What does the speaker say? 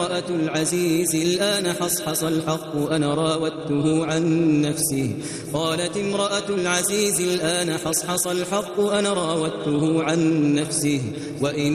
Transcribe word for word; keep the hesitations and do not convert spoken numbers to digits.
امرأة العزيز الآن حصحص الحق أنا راودته عن نفسه قالت امرأة العزيز الآن حصحص الحق أنا راودته عن نفسه وإن